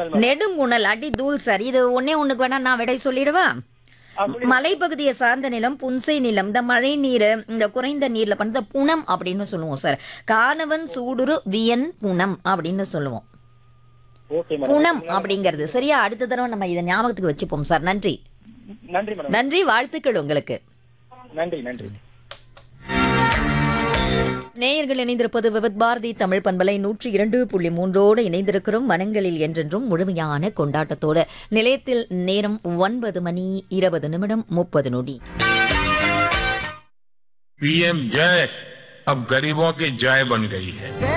Madam. நெடுங்குணல் அடி தூள் sir. இது ஒண்ணே ஒண்ணுக்கு வேணா நான் விடை சொல்லிடுவா? மலைப்பகுதியை சார்ந்த நிலம், புன்சை நிலம், இந்த மழை நீர், இந்த குறைந்த நீர்ல பண்ண புனம் அப்படின்னு சொல்லுவோம் சார். காணவன் சூடுரு வியன் புனம் அப்படின்னு சொல்லுவோம். Okay madam. புனம் அப்படிங்கிறது சரியா? அடுத்த தடவை நம்ம இதை ஞாபகத்துக்கு வச்சுப்போம் சார். நன்றி. நன்றி மேடம். நன்றி, வாழ்த்துக்கள் உங்களுக்கு. நன்றி நன்றி. நேயர்கள் இணைந்திருப்பது விவித் பாரதி தமிழ் பண்பலை 102.3 இணைந்திருக்கிறோம். மனங்களில் என்றென்றும் முழுமையான கொண்டாட்டத்தோடு. நிலையத்தில் நேரம் 9 மணி 20 நிமிடம் 30 நொடி. पीएम जय अब गरीबों की जय बन गई है.